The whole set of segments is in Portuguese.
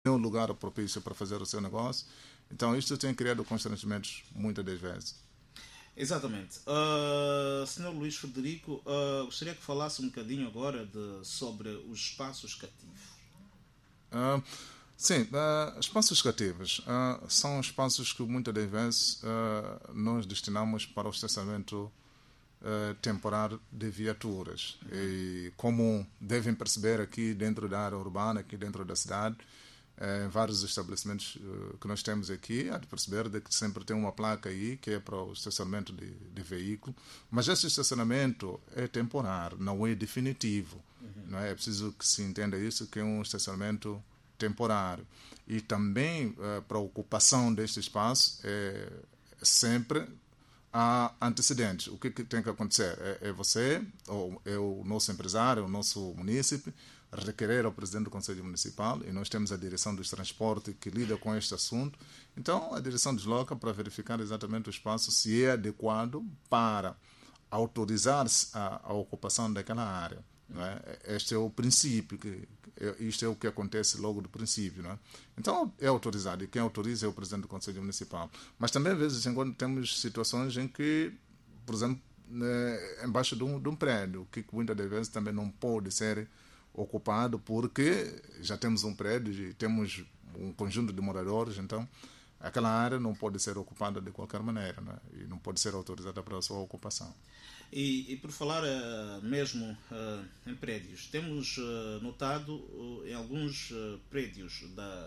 um lugar propício para fazer o seu negócio. Então isto tem criado constrangimentos muitas das vezes. Exatamente. Senhor Luís Frederico, gostaria que falasse um bocadinho agora sobre os espaços cativos. Uh, sim, espaços cativos são espaços que muitas das vezes nós destinamos para o estacionamento temporário de viaturas. E como devem perceber aqui dentro da área urbana, aqui dentro da cidade, em vários estabelecimentos que nós temos aqui, há de perceber de que sempre tem uma placa aí que é para o estacionamento de veículo, mas esse estacionamento é temporário, não é definitivo. Não é? É preciso que se entenda isso, que é um estacionamento temporário. E também para a ocupação deste espaço sempre há antecedentes. O que tem que acontecer? É você, ou é o nosso empresário, o nosso munícipe, requerer ao presidente do Conselho Municipal, e nós temos a direção dos transportes que lida com este assunto. Então, a direção desloca para verificar exatamente o espaço, se é adequado para autorizar a ocupação daquela área. Não é? Este é o princípio, isto é o que acontece logo do princípio. Não é? Então, é autorizado, e quem autoriza é o presidente do Conselho Municipal. Mas também, às vezes, quando temos situações em que, por exemplo, embaixo de um prédio, que muitas das vezes também não pode ser ocupado, porque já temos um prédio e temos um conjunto de moradores, então aquela área não pode ser ocupada de qualquer maneira, não é? E não pode ser autorizada para a sua ocupação. E por falar mesmo em prédios, temos notado em alguns prédios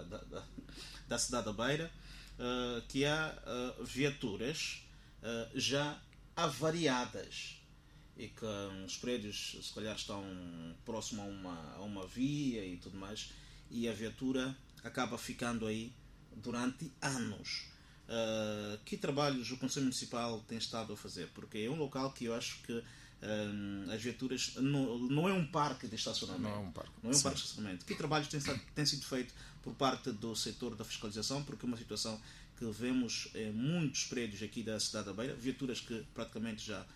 da cidade da Beira que há viaturas já avariadas e que os prédios se calhar estão próximos a uma via e tudo mais, e a viatura acaba ficando aí durante anos. Que trabalhos o Conselho Municipal tem estado a fazer? Porque é um local que eu acho que as viaturas não é um parque de estacionamento. Não é um parque. Não é um parque de estacionamento. Que trabalhos têm sido feitos por parte do setor da fiscalização? Porque é uma situação que vemos em muitos prédios aqui da cidade da Beira, viaturas que praticamente já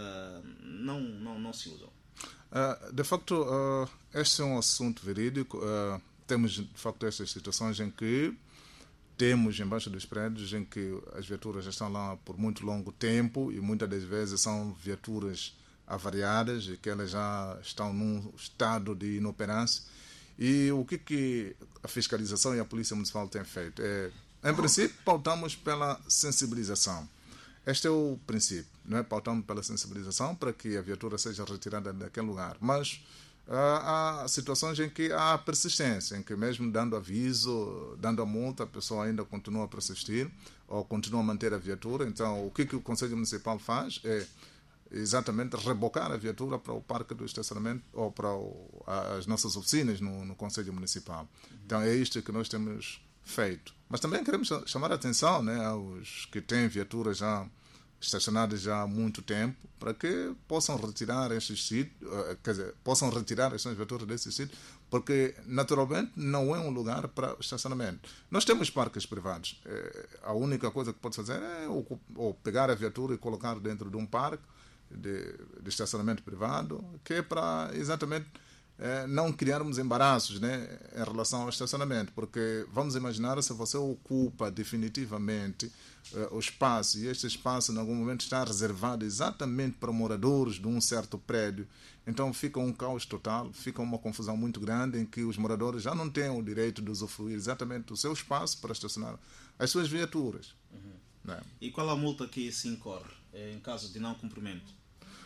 não se usam. De facto, este é um assunto verídico. Temos, de facto, estas situações em que temos embaixo dos prédios em que as viaturas já estão lá por muito longo tempo e muitas das vezes são viaturas avariadas e que elas já estão num estado de inoperância. E o que a fiscalização e a Polícia Municipal têm feito? Em princípio, pautamos pela sensibilização. Este é o princípio, não é? Pautamos pela sensibilização para que a viatura seja retirada daquele lugar. Mas há situações em que há persistência, em que mesmo dando aviso, dando a multa, a pessoa ainda continua a persistir ou continua a manter a viatura. Então, o que o Conselho Municipal faz é exatamente rebocar a viatura para o parque do estacionamento ou para as nossas oficinas no Conselho Municipal. Então, é isto que nós temos feito. Mas também queremos chamar a atenção, né, aos que têm viaturas já estacionadas já há muito tempo, para que possam retirar estes sítios, possam retirar estas viaturas desses sítios, porque naturalmente não é um lugar para estacionamento. Nós temos parques privados. A única coisa que pode fazer é ou pegar a viatura e colocar dentro de um parque de estacionamento privado, que é para exatamente não criarmos embaraços, né, em relação ao estacionamento, porque vamos imaginar se você ocupa definitivamente o espaço e este espaço em algum momento está reservado exatamente para moradores de um certo prédio, então fica um caos total, fica uma confusão muito grande em que os moradores já não têm o direito de usufruir exatamente do seu espaço para estacionar as suas viaturas. Né? E qual a multa que se incorre em caso de não cumprimento?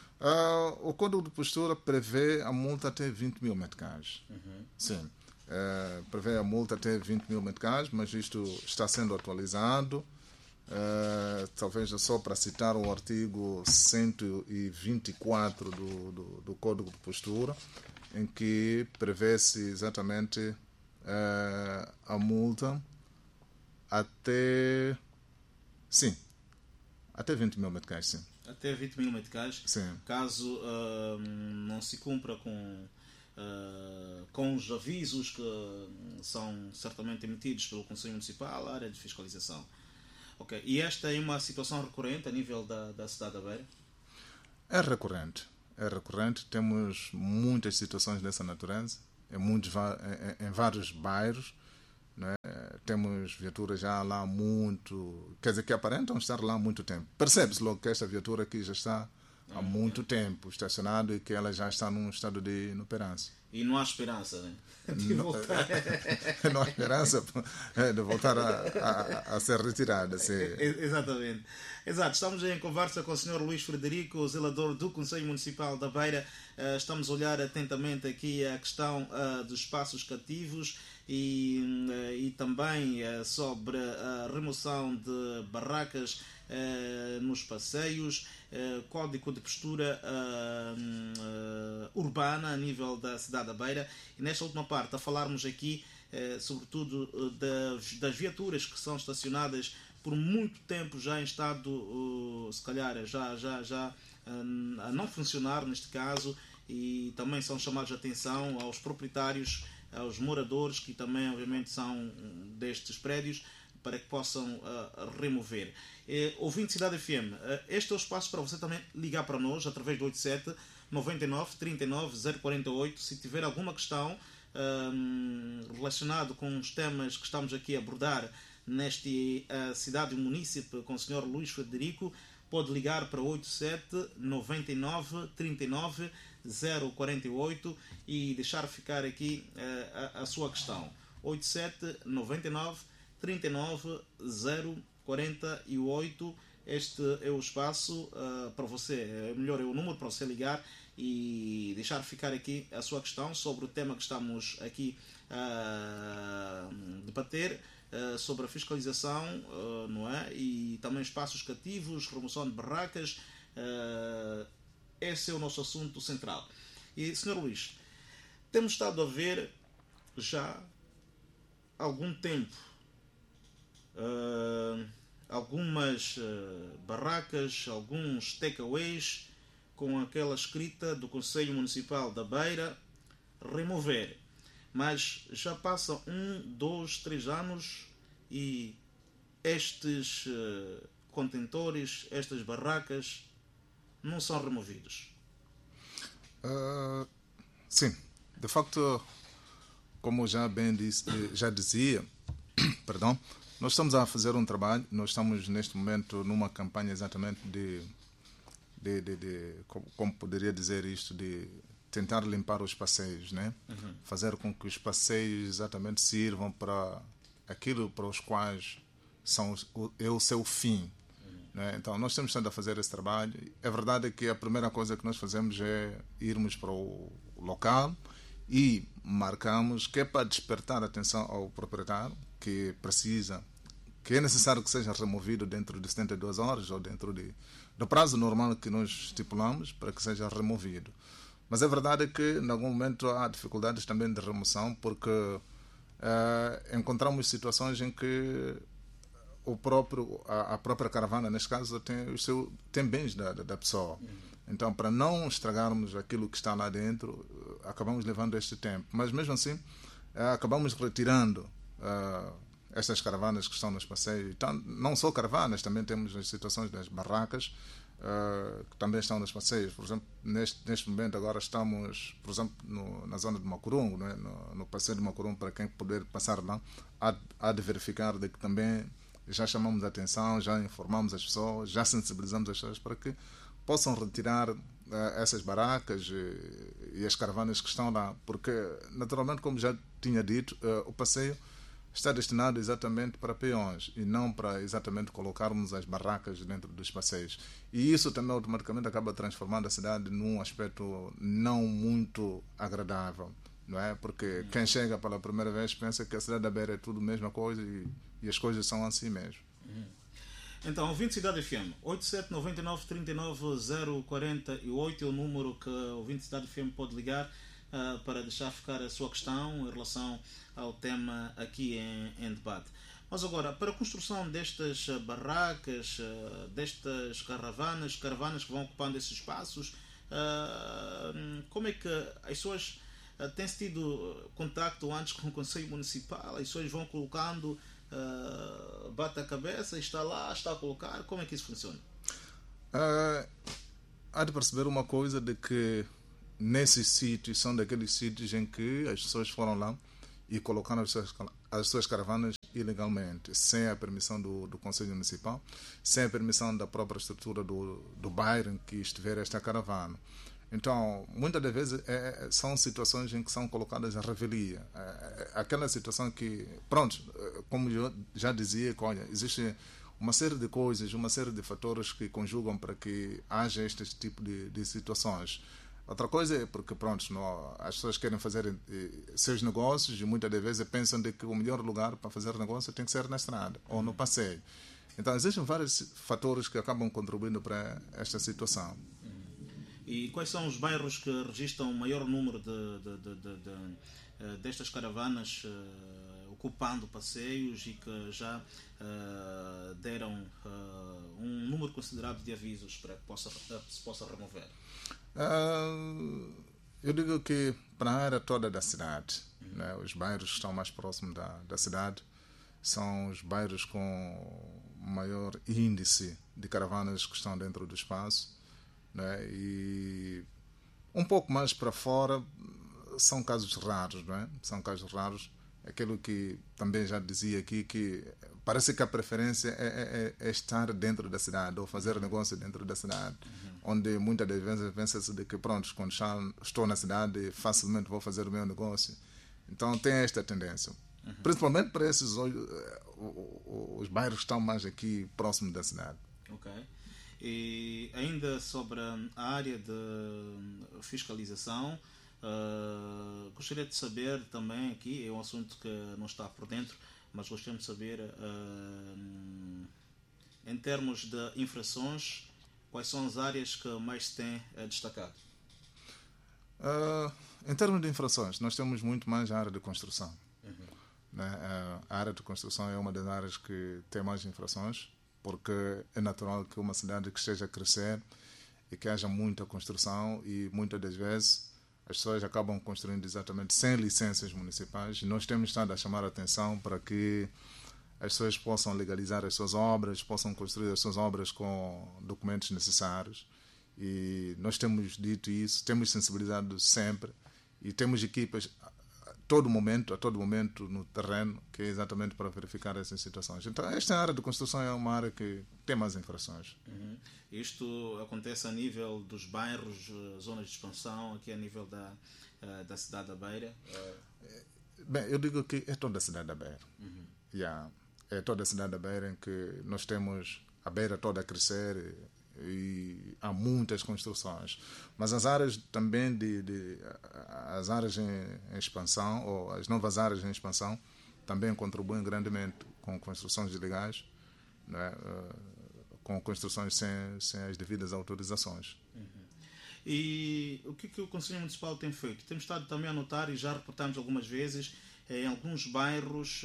O Código de Postura prevê a multa até 20 mil meticais. Sim. Prevê a multa até 20 mil meticais, mas isto está sendo atualizado. Talvez só para citar o artigo 124 do Código de Postura, em que prevê-se exatamente a multa até 20 mil meticais, sim. Até 20 mil meticais, Sim. caso não se cumpra com os avisos que são certamente emitidos pelo Conselho Municipal, a área de fiscalização. Okay. E esta é uma situação recorrente a nível da cidade da Beira? É recorrente. Temos muitas situações dessa natureza em vários bairros. temos viaturas já lá há muito, quer dizer, que aparentam estar lá há muito tempo. Percebe-se logo que esta viatura aqui já está há muito tempo estacionada e que ela já está num estado de inoperância. E não há esperança, né? De voltar. Não há esperança de voltar a ser retirada. Sim. Exatamente. Exato. Estamos em conversa com o Sr. Luís Frederico, zelador do Conselho Municipal da Beira. Estamos a olhar atentamente aqui a questão dos espaços cativos e também sobre a remoção de barracas nos passeios, código de postura urbana a nível da cidade da Beira. E nesta última parte, a falarmos aqui sobretudo das viaturas que são estacionadas por muito tempo já em estado, se calhar, já a não funcionar neste caso, e também são chamados a atenção aos proprietários, aos moradores que também obviamente são destes prédios, para que possam remover. Ouvinte Cidade FM, este é o espaço para você também ligar para nós através do 87 99 39 048 se tiver alguma questão relacionada com os temas que estamos aqui a abordar neste cidade e município com o Sr. Luís Frederico. Pode ligar para 87 99 39 048 e deixar ficar aqui a sua questão. 87 99 39 048. Este é o espaço para você, melhor, é o número para você ligar e deixar ficar aqui a sua questão sobre o tema que estamos aqui a debater, sobre a fiscalização, não é? E também espaços cativos, remoção de barracas. Esse é o nosso assunto central. E, Sr. Luís, temos estado a ver já há algum tempo algumas barracas, alguns takeaways com aquela escrita do Conselho Municipal da Beira, remover. Mas já passam 1, 2, 3 anos e estes contentores, estas barracas não são removidos. Sim, de facto, como já bem disse, já dizia, perdão, nós estamos a fazer um trabalho, nós estamos neste momento numa campanha exatamente de como poderia dizer isto, de tentar limpar os passeios, né? Uhum. Fazer com que os passeios exatamente sirvam para aquilo para os quais é o seu fim. Né? Então, nós temos estado a fazer esse trabalho. É verdade que a primeira coisa que nós fazemos é irmos para o local e marcamos que é para despertar a atenção ao proprietário que precisa, que é necessário que seja removido dentro de 72 horas ou dentro do prazo normal que nós estipulamos para que seja removido. Mas é verdade que em algum momento há dificuldades também de remoção porque encontramos situações em que a própria caravana, neste caso, tem bens da pessoa. Então, para não estragarmos aquilo que está lá dentro, acabamos levando este tempo. Mas, mesmo assim, acabamos retirando estas caravanas que estão nos passeios. Então, não só caravanas, também temos as situações das barracas que também estão nos passeios. Por exemplo, neste momento agora estamos, por exemplo, na zona de Macurum, né? no passeio de Macurum, para quem puder passar lá, há de verificar de que também já chamamos a atenção, já informamos as pessoas, já sensibilizamos as pessoas para que possam retirar essas barracas e as caravanas que estão lá, porque naturalmente, como já tinha dito, o passeio está destinado exatamente para peões e não para exatamente colocarmos as barracas dentro dos passeios. E isso também automaticamente acaba transformando a cidade num aspecto não muito agradável, não é? Porque quem chega pela primeira vez pensa que a cidade da Beira é tudo a mesma coisa e as coisas são assim mesmo. Então, ouvinte Cidade FM, 87 99 39 048 é o número que o ouvinte Cidade FM pode ligar para deixar ficar a sua questão em relação ao tema aqui em debate. Mas agora, para a construção destas barracas, destas caravanas que vão ocupando esses espaços, como é que as pessoas têm tido contacto antes com o Conselho Municipal? As pessoas vão colocando, bate a cabeça, está lá, está a colocar, como é que isso funciona? Há de perceber uma coisa, de que nesses sítios são daqueles sítios em que as pessoas foram lá e colocaram as suas caravanas ilegalmente, sem a permissão do Conselho Municipal, sem a permissão da própria estrutura do bairro em que estiver esta caravana. Então, muitas das vezes são situações em que são colocadas à revelia. Aquela situação que, pronto, como eu já dizia, olha, existe uma série de coisas, uma série de fatores que conjugam para que haja este tipo de situações. Outra coisa é porque, pronto, as pessoas querem fazer seus negócios e muitas das vezes pensam de que o melhor lugar para fazer negócio tem que ser na estrada ou no passeio. Então, existem vários fatores que acabam contribuindo para esta situação. E quais são os bairros que registram o maior número destas caravanas ocupando passeios e que já deram um número considerável de avisos para que se possa remover? Eu digo que para a área toda da cidade, né, os bairros que estão mais próximos da cidade são os bairros com maior índice de caravanas que estão dentro do espaço, né, e um pouco mais para fora são casos raros, não é? São casos raros. Aquilo que também já dizia aqui, que parece que a preferência é estar dentro da cidade ou fazer negócio dentro da cidade, onde muitas das vezes pensa-se de que, pronto, quando estou na cidade facilmente vou fazer o meu negócio. Então tem esta tendência, principalmente para esses os bairros que estão mais aqui próximos da cidade. Ok. E ainda sobre a área de fiscalização, gostaria de saber também aqui, é um assunto que não está por dentro, mas gostaria de saber em termos de infrações, quais são as áreas que mais se tem destacado? Em termos de infrações, nós temos muito mais a área de construção. Né? A área de construção é uma das áreas que tem mais infrações, porque é natural que uma cidade que esteja a crescer e que haja muita construção, e muitas das vezes as pessoas acabam construindo exatamente sem licenças municipais. Nós temos estado a chamar a atenção para que as pessoas possam legalizar as suas obras, possam construir as suas obras com documentos necessários, e nós temos dito isso, temos sensibilizado sempre e temos equipas a todo momento no terreno, que é exatamente para verificar essas situações. Então, esta área de construção é uma área que tem mais infrações. Isto acontece a nível dos bairros, zonas de expansão, aqui a nível da cidade da Beira? Bem, eu digo que é toda a cidade da Beira. É toda a cidade da Beira em que nós temos a Beira toda a crescer e há muitas construções. Mas as áreas também as áreas em expansão, ou as novas áreas em expansão, também contribuem grandemente com construções ilegais, né? Com construções sem as devidas autorizações. E o que o Conselho Municipal tem feito? Temos estado também a notar, e já reportamos algumas vezes, em alguns bairros,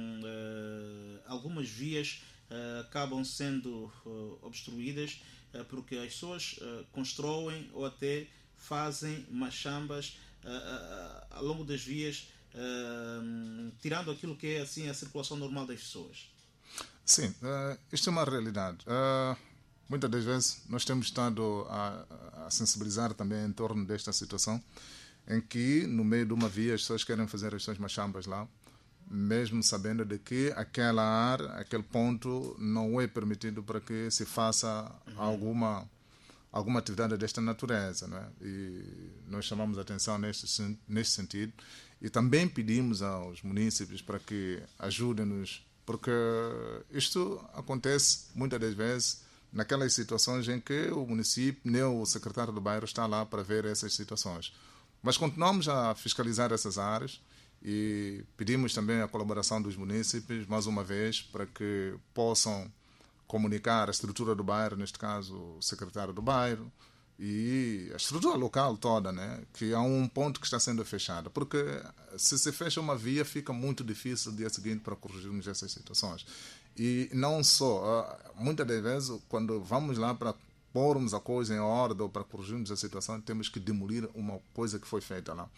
algumas vias acabam sendo obstruídas porque as pessoas constroem ou até fazem machambas ao longo das vias, tirando aquilo que é assim a circulação normal das pessoas. Sim, isto é uma realidade. Muitas das vezes nós temos estado a sensibilizar também em torno desta situação, em que no meio de uma via as pessoas querem fazer as suas machambas lá, mesmo sabendo de que aquela área, aquele ponto não é permitido para que se faça alguma atividade desta natureza, não é? E nós chamamos a atenção neste sentido, e também pedimos aos munícipes para que ajudem-nos, porque isto acontece muitas das vezes naquelas situações em que o município, nem o secretário do bairro está lá para ver essas situações. Mas continuamos a fiscalizar essas áreas e pedimos também a colaboração dos munícipes, mais uma vez, para que possam comunicar a estrutura do bairro, neste caso o secretário do bairro, e a estrutura local toda, né? Que há um ponto que está sendo fechado, porque se se fecha uma via fica muito difícil no dia seguinte para corrigirmos essas situações. E não só, muitas das vezes quando vamos lá para pormos a coisa em ordem ou para corrigirmos a situação, temos que demolir uma coisa que foi feita lá.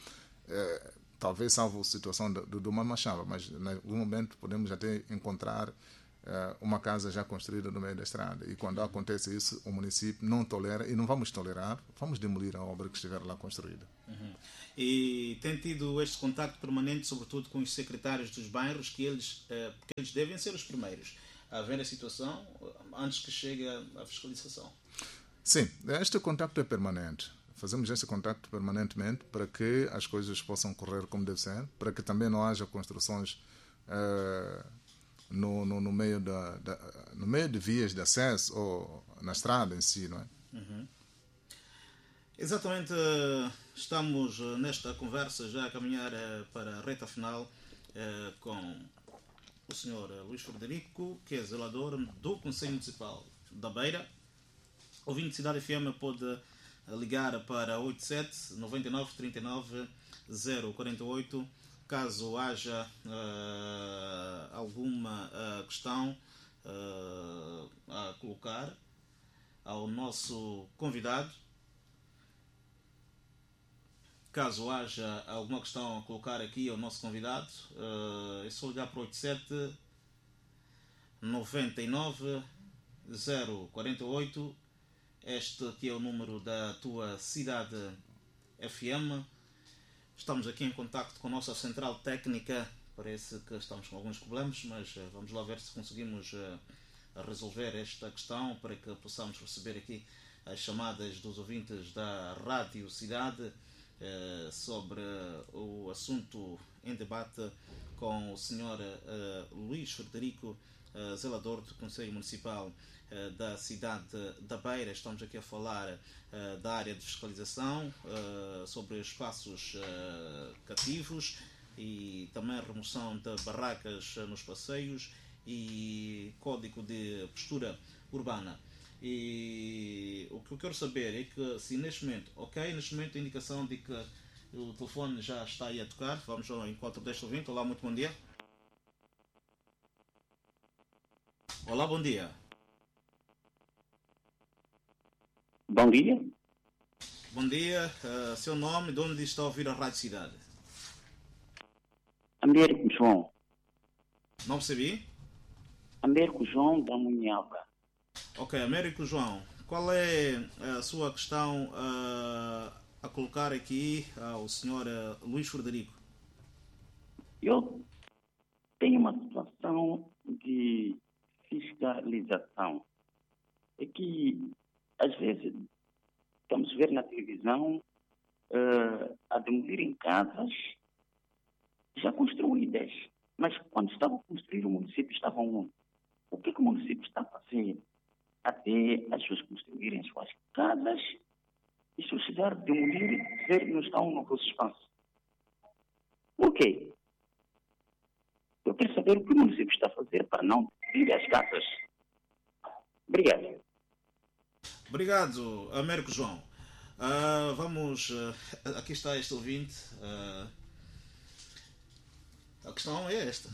Talvez salvo a situação de uma machamba, mas em algum momento podemos até encontrar uma casa já construída no meio da estrada. E quando acontece isso, o município não tolera, e não vamos tolerar, vamos demolir a obra que estiver lá construída. Uhum. E tem tido este contacto permanente, sobretudo com os secretários dos bairros, que eles devem ser os primeiros a ver a situação antes que chegue a fiscalização. Sim, este contacto é permanente. Fazemos este contacto permanentemente para que as coisas possam correr como deve ser, para que também não haja construções no meio de vias de acesso ou na estrada em si, não é? Uhum. Exatamente, estamos nesta conversa já a caminhar para a reta final com o Sr. Luís Frederico, que é zelador do Conselho Municipal da Beira. O ouvinte de Cidade FM pode ligar para 87 99 39 048 caso haja alguma questão a colocar ao nosso convidado. Caso haja alguma questão a colocar aqui ao nosso convidado, é só ligar para 87 99 048. Este aqui é o número da tua Cidade FM. Estamos aqui em contacto com a nossa central técnica. Parece que estamos com alguns problemas, mas vamos lá ver se conseguimos resolver esta questão para que possamos receber aqui as chamadas dos ouvintes da Rádio Cidade sobre o assunto em debate com o Sr. Luís Frederico, zelador do Conselho Municipal da cidade da Beira. Estamos aqui a falar da área de fiscalização, sobre espaços cativos e também a remoção de barracas nos passeios e código de postura urbana. E o que eu quero saber é que se neste momento a indicação de que o telefone já está aí a tocar. Vamos ao encontro deste ouvinte. Olá, muito bom dia. Olá, bom dia. Bom dia. Bom dia. Seu nome, de onde está a ouvir a Rádio Cidade? Américo João. Não percebi? Américo João da Munhaba. Ok, Américo João. Qual é a sua questão a colocar aqui ao Sr. Luís Frederico? Eu tenho uma situação de fiscalização. É que, às vezes, estamos a ver na televisão a demolirem casas já construídas. Mas quando estavam a construir, o município estava onde? O que o município está a fazer até as pessoas construírem suas casas e se chegar a demolir, ver que não estão no vosso espaço? Por quê? Eu quero saber o que o município está a fazer para não demolir as casas. Obrigado. Obrigado, Américo João. Vamos. Aqui está este ouvinte. A questão é esta.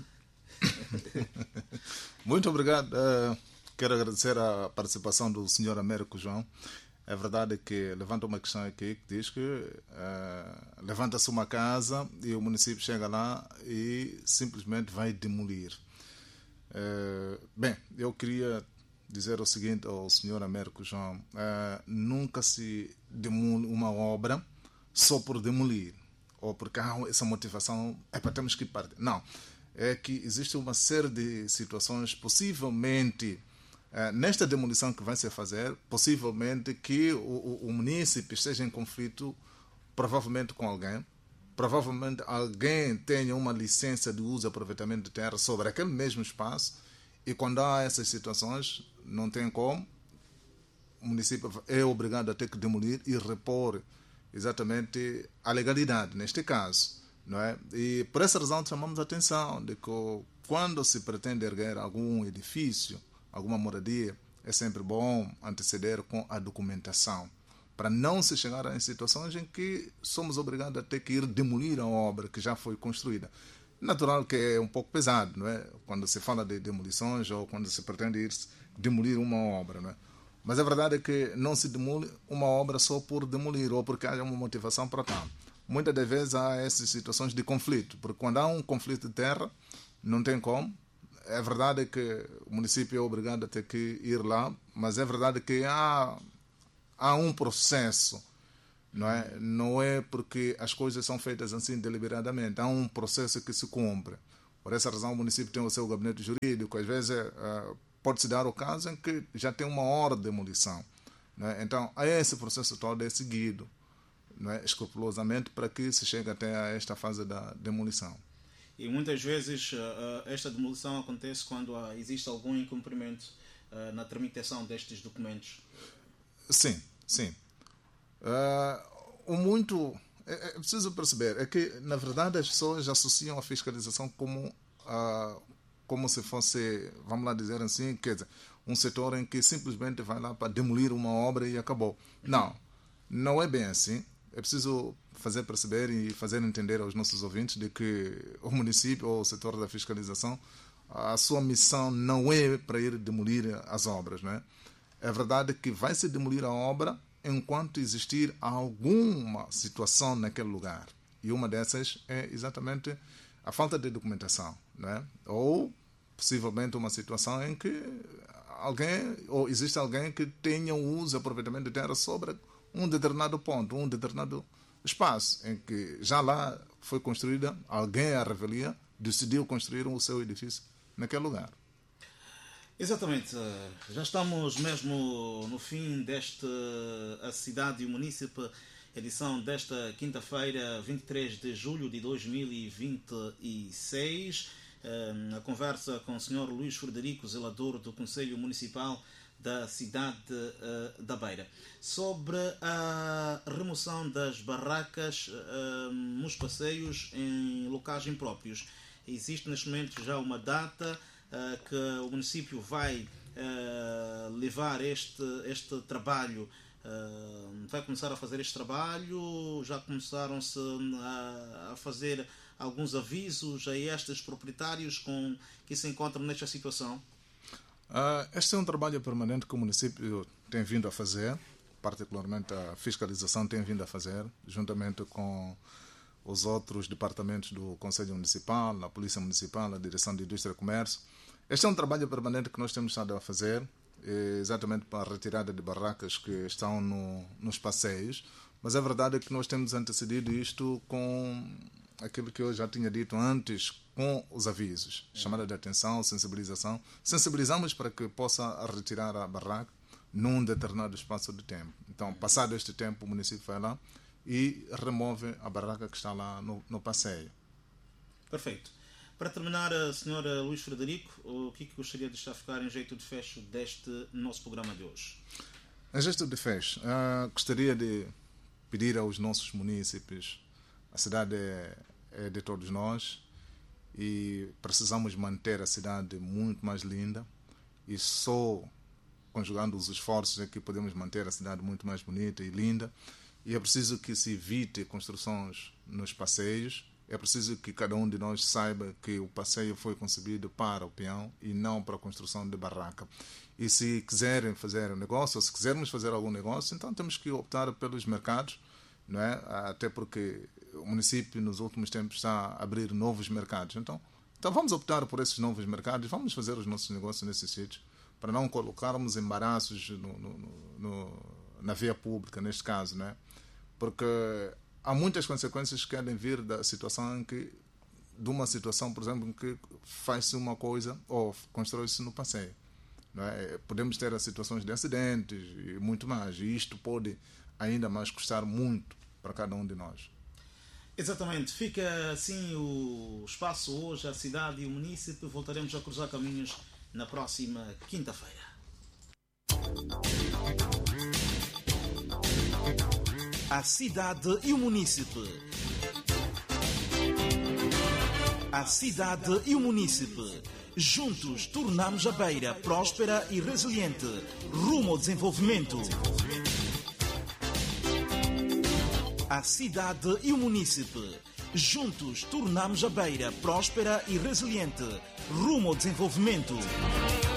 Muito obrigado. Quero agradecer a participação do Sr. Américo João. É verdade que levanta uma questão aqui que diz que levanta-se uma casa e o município chega lá e simplesmente vai demolir. Bem, eu queria dizer o seguinte ao Sr. Américo João: nunca se demole uma obra só por demolir, ou porque essa motivação é para termos que partir. Não, é que existe uma série de situações, possivelmente nesta demolição que vai se fazer, possivelmente que o município esteja em conflito, provavelmente com alguém, provavelmente alguém tenha uma licença de uso e aproveitamento de terra sobre aquele mesmo espaço, e quando há essas situações, não tem como, o município é obrigado a ter que demolir e repor exatamente a legalidade, neste caso. Não é? E por essa razão chamamos a atenção de que quando se pretende erguer algum edifício, alguma moradia, é sempre bom anteceder com a documentação, para não se chegar em situações em que somos obrigados a ter que ir demolir a obra que já foi construída. Natural que é um pouco pesado, não é? Quando se fala de demolições ou quando se pretende ir demolir uma obra, não é? Mas a verdade é que não se demole uma obra só por demolir ou porque há uma motivação para tal. Muitas das vezes há essas situações de conflito, porque quando há um conflito de terra, não tem como, é verdade que o município é obrigado a ter que ir lá, mas é verdade que há um processo, não é? Não é porque as coisas são feitas assim deliberadamente, há um processo que se cumpre. Por essa razão o município tem o seu gabinete jurídico, às vezes pode-se dar o caso em que já tem uma hora de demolição, não é? Então esse processo todo é seguido, não é? Escrupulosamente, para que se chegue até a esta fase da demolição. E muitas vezes esta demolição acontece quando existe algum incumprimento na tramitação destes documentos. Sim. É preciso perceber é que, na verdade, as pessoas associam a fiscalização como se fosse, vamos lá dizer assim, quer dizer, um setor em que simplesmente vai lá para demolir uma obra e acabou. Não é bem assim. É preciso fazer perceber e fazer entender aos nossos ouvintes de que o município ou o setor da fiscalização, a sua missão não é para ir demolir as obras, não é? É verdade que vai se demolir a obra enquanto existir alguma situação naquele lugar. E uma dessas é exatamente a falta de documentação, não é? Ou possivelmente uma situação em que existe alguém que tenha o uso e aproveitamento de terra sobre um determinado ponto, um determinado espaço em que já lá foi construída, alguém à revelia decidiu construir o seu edifício naquele lugar. Exatamente. Já estamos mesmo no fim desta A Cidade e o Munícipe, edição desta quinta-feira, 23 de julho de 2026. A conversa com o Sr. Luís Frederico, zelador do Conselho Municipal da cidade da Beira, sobre a remoção das barracas nos passeios em locais impróprios. Existe neste momento já uma data que o município vai levar este trabalho, vai começar a fazer este trabalho. Já começaram-se a fazer alguns avisos a estes proprietários que se encontram nesta situação? Este é um trabalho permanente que o município tem vindo a fazer, particularmente a fiscalização tem vindo a fazer, juntamente com os outros departamentos do Conselho Municipal, a Polícia Municipal, a Direção de Indústria e Comércio. Este é um trabalho permanente que nós temos estado a fazer, exatamente para a retirada de barracas que estão nos passeios, mas é verdade que nós temos antecedido isto com aquilo que eu já tinha dito antes, com os avisos, chamada de atenção, sensibilização. Sensibilizamos para que possa retirar a barraca num determinado espaço de tempo. Então, passado este tempo, o município vai lá e remove a barraca que está lá no passeio. Perfeito. Para terminar, Sr. Luís Frederico, o que gostaria de destacar em jeito de fecho deste nosso programa de hoje? Em jeito de fecho, gostaria de pedir aos nossos munícipes, a cidade é de todos nós e precisamos manter a cidade muito mais linda, e só conjugando os esforços é que podemos manter a cidade muito mais bonita e linda. E é preciso que se evite construções nos passeios. É preciso que cada um de nós saiba que o passeio foi concebido para o peão e não para a construção de barraca. E se quiserem fazer um negócio, ou se quisermos fazer algum negócio, então temos que optar pelos mercados, não é? Até porque o município nos últimos tempos está a abrir novos mercados. Então vamos optar por esses novos mercados, vamos fazer os nossos negócios nesses sítios, para não colocarmos embaraços na via pública, neste caso, não é? Porque há muitas consequências que querem vir da situação em que, de uma situação, por exemplo, em que faz-se uma coisa ou constrói-se no passeio, não é? Podemos ter as situações de acidentes e muito mais, e isto pode ainda mais custar muito para cada um de nós. Exatamente. Fica assim o espaço hoje, a cidade e o município. Voltaremos a cruzar caminhos na próxima quinta-feira. A cidade e o munícipe. A cidade e o munícipe. Juntos tornamos a Beira próspera e resiliente, rumo ao desenvolvimento. A cidade e o munícipe. Juntos tornamos a Beira próspera e resiliente, rumo ao desenvolvimento.